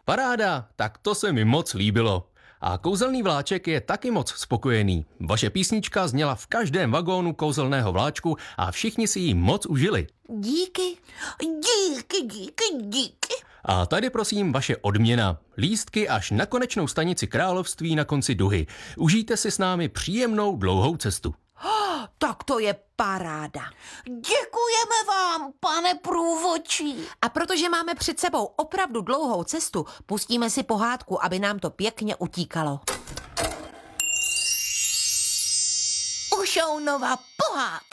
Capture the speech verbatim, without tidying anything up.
Paráda, tak to se mi moc líbilo. A kouzelný vláček je taky moc spokojený. Vaše písnička zněla v každém vagónu kouzelného vláčku a všichni si ji moc užili. Díky. Díky, díky, díky. A tady prosím vaše odměna. Lístky až na konečnou stanici království na konci duhy. Užijte si s námi příjemnou dlouhou cestu. Tak to je paráda. Děkujeme vám, pane průvodčí. A protože máme před sebou opravdu dlouhou cestu, pustíme si pohádku, aby nám to pěkně utíkalo. Ušounova pohádka.